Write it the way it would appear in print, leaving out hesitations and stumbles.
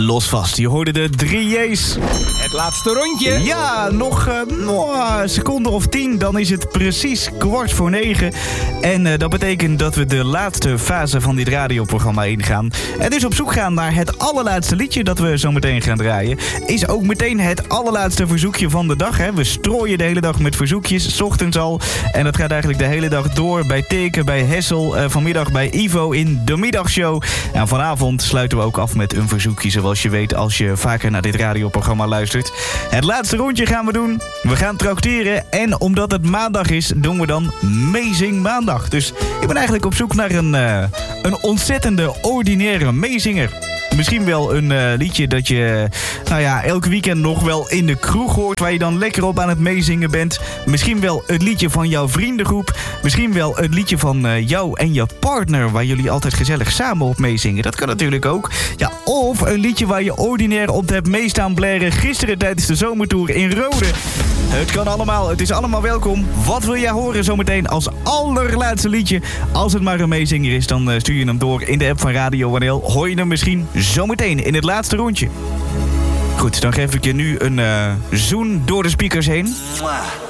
Los vast, je hoorde de 3J's. Het laatste rondje. Ja, nog een seconde of 10, dan is het precies 8:45. En dat betekent dat we de laatste fase van dit radioprogramma ingaan. En dus op zoek gaan naar het allerlaatste liedje dat we zo meteen gaan draaien. Is ook meteen het allerlaatste verzoekje van de dag. Hè? We strooien de hele dag met verzoekjes, 's ochtends al. En dat gaat eigenlijk de hele dag door bij Teke, bij Hessel. Vanmiddag bij Ivo in de middagshow. En vanavond sluiten we ook af met een verzoekje, zoals je weet als je vaker naar dit radioprogramma luistert. Het laatste rondje gaan we doen. We gaan trakteren. En omdat het maandag is, doen we dan Meezing Maandag. Dus ik ben eigenlijk op zoek naar een ontzettende ordinaire meezinger. Misschien wel een liedje dat je elk weekend nog wel in de kroeg hoort, waar je dan lekker op aan het meezingen bent. Misschien wel het liedje van jouw vriendengroep. Misschien wel het liedje van jou en je partner, waar jullie altijd gezellig samen op meezingen. Dat kan natuurlijk ook. Ja, of een liedje waar je ordinair op hebt meestaan blaren gisteren tijdens de zomertour in Rode. Het kan allemaal, het is allemaal welkom. Wat wil jij horen zometeen als allerlaatste liedje? Als het maar een meezinger is, dan stuur je hem door in de app van Radio NL. Hoor je hem misschien zometeen in het laatste rondje. Goed, dan geef ik je nu een zoen door de speakers heen.